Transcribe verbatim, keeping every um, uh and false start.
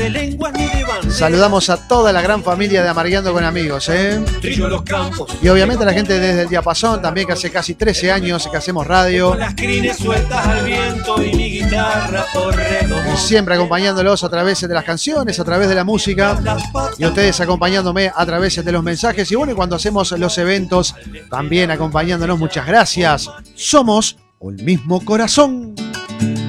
Saludamos a toda la gran familia de Amargueando con Amigos, ¿eh? Y obviamente a la gente desde el Diapasón, también que hace casi trece años que hacemos radio. Y siempre acompañándolos a través de las canciones, a través de la música. Y ustedes acompañándome a través de los mensajes. Y bueno, y cuando hacemos los eventos, también acompañándonos. Muchas gracias. Somos un mismo corazón.